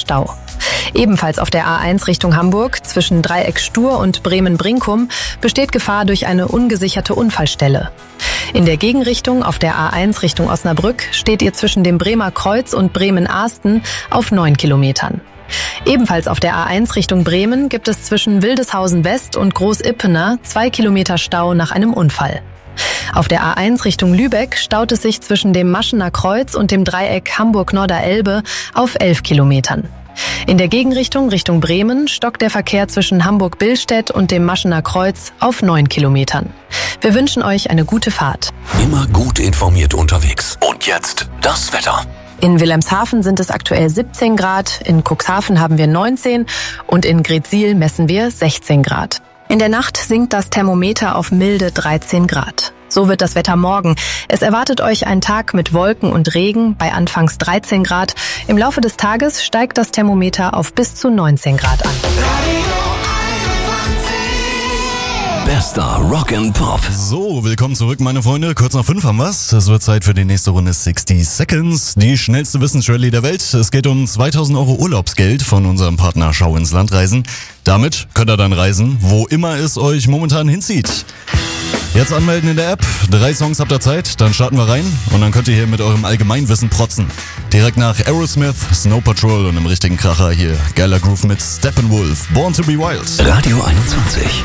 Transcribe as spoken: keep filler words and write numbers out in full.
Stau. Ebenfalls auf der A eins Richtung Hamburg zwischen Dreieck Stur und Bremen-Brinkum besteht Gefahr durch eine ungesicherte Unfallstelle. In der Gegenrichtung auf der A eins Richtung Osnabrück steht ihr zwischen dem Bremer Kreuz und Bremen-Ahsten auf neun Kilometern. Ebenfalls auf der A eins Richtung Bremen gibt es zwischen Wildeshausen West und Groß-Ippener zwei Kilometer Stau nach einem Unfall. Auf der A eins Richtung Lübeck staut es sich zwischen dem Maschener Kreuz und dem Dreieck Hamburg-Norder-Elbe auf elf Kilometern. In der Gegenrichtung Richtung Bremen stockt der Verkehr zwischen Hamburg-Billstedt und dem Maschener Kreuz auf neun Kilometern. Wir wünschen euch eine gute Fahrt. Immer gut informiert unterwegs. Und jetzt das Wetter. In Wilhelmshaven sind es aktuell siebzehn Grad, in Cuxhaven haben wir neunzehn und in Greetsiel messen wir sechzehn Grad. In der Nacht sinkt das Thermometer auf milde dreizehn Grad. So wird das Wetter morgen. Es erwartet euch ein Tag mit Wolken und Regen bei anfangs dreizehn Grad. Im Laufe des Tages steigt das Thermometer auf bis zu neunzehn Grad an. Bester Rock and Pop. So, willkommen zurück, meine Freunde. Kurz nach fünf haben wir's. Es wird Zeit für die nächste Runde sixty Seconds. Die schnellste Wissensrallye der Welt. Es geht um zweitausend Euro Urlaubsgeld von unserem Partner Schau ins Land reisen. Damit könnt ihr dann reisen, wo immer es euch momentan hinzieht. Jetzt anmelden in der App. Drei Songs habt ihr Zeit, dann starten wir rein und dann könnt ihr hier mit eurem Allgemeinwissen protzen. Direkt nach Aerosmith, Snow Patrol und im richtigen Kracher hier geiler Groove mit Steppenwolf, Born to be Wild. Radio einundzwanzig.